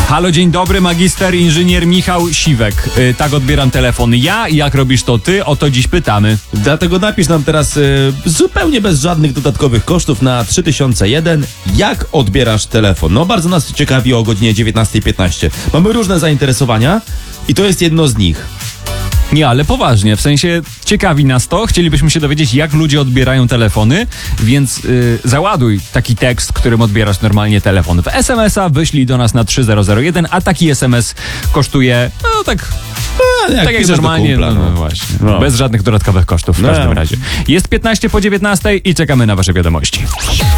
Halo, dzień dobry, magister inżynier Michał Siwek. Tak odbieram telefon ja, jak robisz to ty? O to dziś pytamy. Dlatego napisz nam teraz zupełnie bez żadnych dodatkowych kosztów na 3001, jak odbierasz telefon. No bardzo nas ciekawi o godzinie 19:15. Mamy różne zainteresowania i to jest jedno z nich. Nie, ale poważnie, w sensie ciekawi nas to, chcielibyśmy się dowiedzieć, jak ludzie odbierają telefony, więc załaduj taki tekst, którym odbierasz normalnie telefon. W SMS-a wyślij do nas na 3001, a taki SMS kosztuje, no tak jak normalnie, kumpla, no właśnie, No. bez żadnych dodatkowych kosztów w każdym razie. Jest 15 po 19 i czekamy na wasze wiadomości.